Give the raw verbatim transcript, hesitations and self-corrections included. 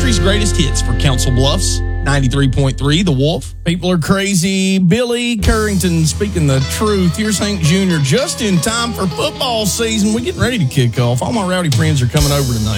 country's greatest hits for Council Bluffs, ninety-three point three The Wolf. People are crazy. Billy Currington speaking the truth. Here's Hank Junior just in time for football season. We're getting ready to kick off. All my rowdy friends are coming over tonight.